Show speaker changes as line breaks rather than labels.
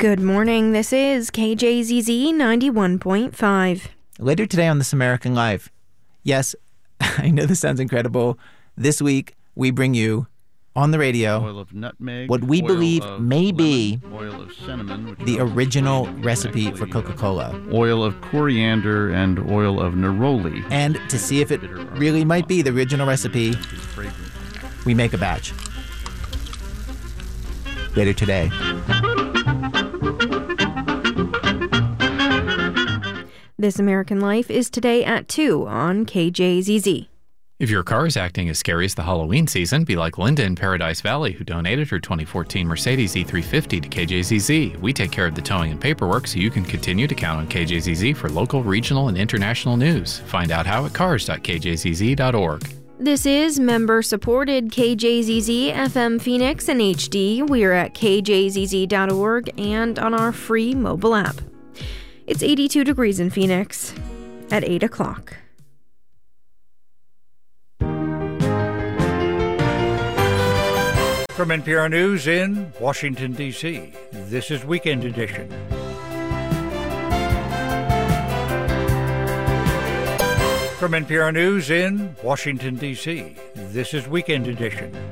Good morning, this is KJZZ 91.5.
Later today on This American Life. Yes, I know this sounds incredible. This week, we bring you on the radio
oil of nutmeg,
what we believe may be
oil of cinnamon,
the original recipe for Coca-Cola.
Oil of coriander and oil of neroli.
And to see if it really might be the original recipe, we make a batch. Later today.
This American Life is today at 2 on KJZZ.
If your car is acting as scary as the Halloween season, be like Linda in Paradise Valley, who donated her 2014 Mercedes E350 to KJZZ. We take care of the towing and paperwork so you can continue to count on KJZZ for local, regional, and international news. Find out how at cars.kjzz.org.
This is member-supported KJZZ FM Phoenix and HD. We're at kjzz.org and on our free mobile app. It's 82 degrees in Phoenix at 8 o'clock.
From NPR News in Washington, D.C., this is Weekend Edition. From NPR News in Washington, D.C., this is Weekend Edition.